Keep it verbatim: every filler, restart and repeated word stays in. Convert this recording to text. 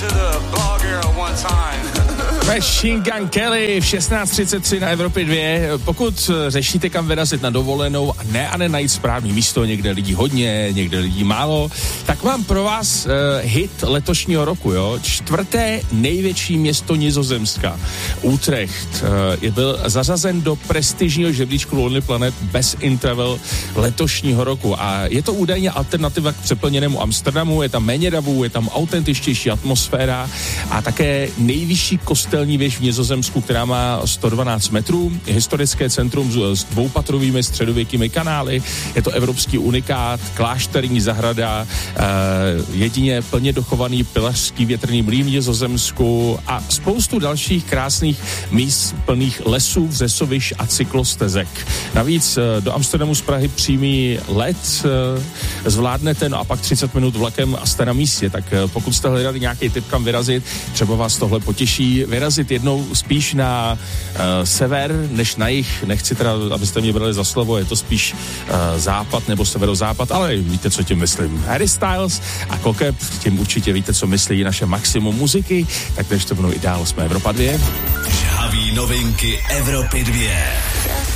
Machine Gun Kelly v šestnáct třicet tři na Evropě dvě. Pokud řešíte, kam vyrazit na dovolenou a ne a ne najít správný místo, někde lidí hodně, někde lidí málo, tak mám pro vás uh, hit letošního roku, jo. Čtvrté největší město Nizozemska, Utrecht, uh, je byl zařazen do prestižního žebříčku Lonely Planet Best in Travel letošního roku a je to údajně alternativa k přeplněnému Amsterdamu, je tam méně davů, je tam autentičtější atmosféra a také nejvyšší kostelní věž v Nizozemsku, která má sto dvanáct metrů, je historické centrum s, s dvoupatrovými středověkými kanály, je to evropský unikát, klášterní zahrada, eh, jedině plně dochovaný pilařský větrný mlýn v Nizozemsku a spoustu dalších krásných míst plných lesů, vřesovišť a cyklostezek. Navíc eh, do Amsterdamu z Prahy přímý let eh, zvládnete, no a pak třicet minut vlakem a jste na místě, tak eh, pokud jste hledali nějaký tip, kam vyrazit, třeba vás tohle potěší, vyrazit jednou spíš na uh, sever, než na jih. Nechci teda, abyste mě brali za slovo, je to spíš uh, západ nebo severozápad, ale víte, co tím myslím. Harry Styles a Kokeb, tím určitě víte, co myslí naše maximum muziky, tak když to budou i dál, jsme Evropa dvě. Žhaví novinky Evropy dvě.